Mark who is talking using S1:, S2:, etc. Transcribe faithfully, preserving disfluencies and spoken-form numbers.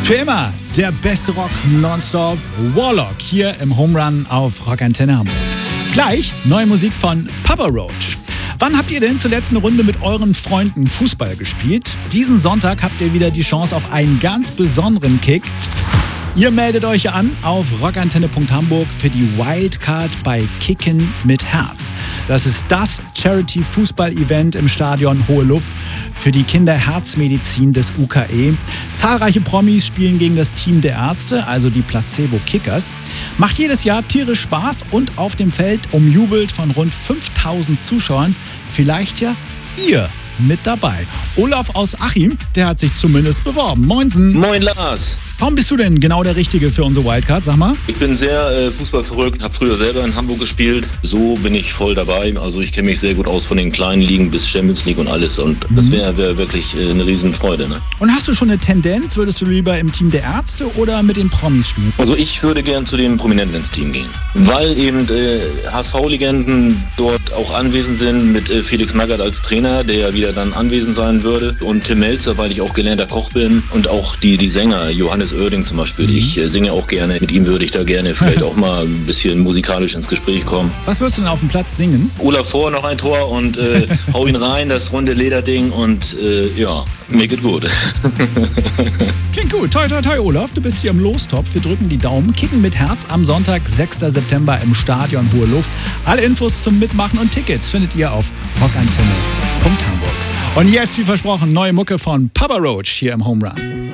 S1: Für immer der beste Rock nonstop, Warlock, hier im Home Run auf Rockantenne Hamburg. Gleich neue Musik von Papa Roach. Wann habt ihr denn zuletzt eine Runde mit euren Freunden Fußball gespielt? Diesen Sonntag habt ihr wieder die Chance auf einen ganz besonderen Kick. Ihr meldet euch an auf rockantenne punkt hamburg für die Wildcard bei Kicken mit Herz. Das ist das Charity-Fußball-Event im Stadion Hohe Luft für die Kinderherzmedizin des U K E. Zahlreiche Promis spielen gegen das Team der Ärzte, also die Placebo Kickers. Macht jedes Jahr tierisch Spaß und auf dem Feld umjubelt von rund fünftausend Zuschauern. Vielleicht ja ihr mit dabei. Olaf aus Achim, der hat sich zumindest beworben. Moinsen.
S2: Moin Lars.
S1: Warum bist du denn genau der Richtige für unsere Wildcard, sag mal?
S2: Ich bin sehr äh, fußballverrückt, habe früher selber in Hamburg gespielt. So bin ich voll dabei. Also ich kenne mich sehr gut aus von den kleinen Ligen bis Champions League und alles. Und mhm. das wäre wär wirklich äh, eine Riesenfreude. Ne?
S1: Und hast du schon eine Tendenz? Würdest du lieber im Team der Ärzte oder mit den Promis spielen?
S2: Also ich würde gern zu den Prominenten ins Team gehen. Weil eben äh, H S V-Legenden dort auch anwesend sind, mit äh, Felix Magath als Trainer, der ja wieder dann anwesend sein würde. Und Tim Melzer, weil ich auch gelernter Koch bin. Und auch die, die Sänger, Johannes Oerding zum Beispiel. Ich äh, singe auch gerne. Mit ihm würde ich da gerne vielleicht auch mal ein bisschen musikalisch ins Gespräch kommen.
S1: Was würdest du denn auf dem Platz singen?
S2: Olaf vor, noch ein Tor und äh, hau ihn rein, das runde Lederding und äh, ja, make it good.
S1: Klingt gut. Toi, toi, toi, Olaf. Du bist hier im Lostopf. Wir drücken die Daumen. Kicken mit Herz am Sonntag, sechster September im Stadion Hohe Luft. Alle Infos zum Mitmachen und Tickets findet ihr auf rockantenne punkt hamburg. Und jetzt, wie versprochen, neue Mucke von Papa Roach hier im Home Run.